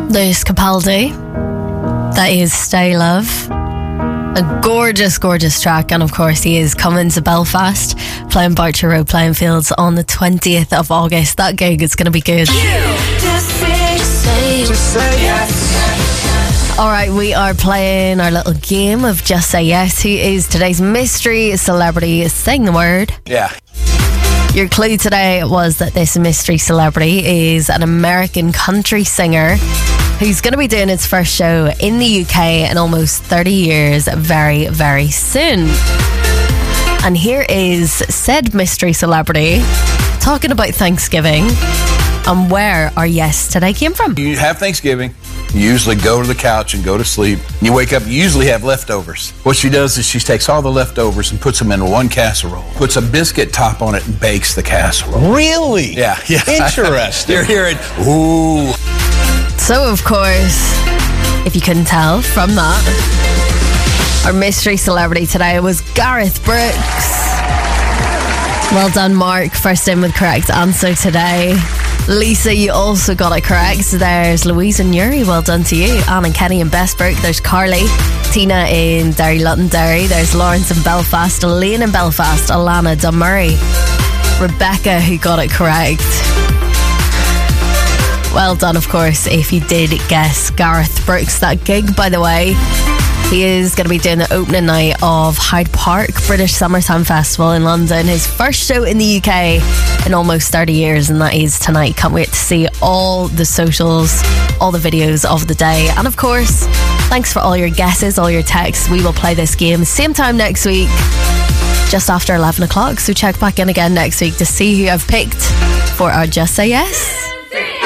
Lewis Capaldi. That is Stay Love. A gorgeous, gorgeous track. And of course, he is coming to Belfast, playing Boucher Road Playing Fields on the 20th of August. That gig is going to be good. Alright, we are playing our little game of Just Say Yes. Who is today's mystery celebrity? Saying the word. Yeah. Your clue today was that this mystery celebrity is an American country singer who's going to be doing his first show in the UK in almost 30 years very, very soon. And here is said mystery celebrity talking about Thanksgiving and where our yes today came from. You have Thanksgiving. You usually go to the couch and go to sleep. You wake up, you usually have leftovers. What she does is she takes all the leftovers and puts them in one casserole, puts a biscuit top on it and bakes the casserole. Really? Yeah. Interesting. You're hearing, ooh. So, of course, if you couldn't tell from that, our mystery celebrity today was Gareth Brooks. Well done, Mark. First in with correct answer today. Lisa, you also got it correct. There's Louise and Yuri. Well done to you. Anne and Kenny in Bestbrook. There's Carly. Tina in Derry Londonderry. There's Lawrence in Belfast. Elaine in Belfast. Alana Dunmurray. Rebecca, who got it correct. Well done, of course, if you did guess Gareth Brooks. That gig, by the way, he is going to be doing the opening night of Hyde Park British Summertime Festival in London. His first show in the UK in almost 30 years, and that is tonight. Can't wait to see all the socials, all the videos of the day. And of course, thanks for all your guesses, all your texts. We will play this game same time next week, just after 11 o'clock. So check back in again next week to see who I've picked for our Just Say Yes.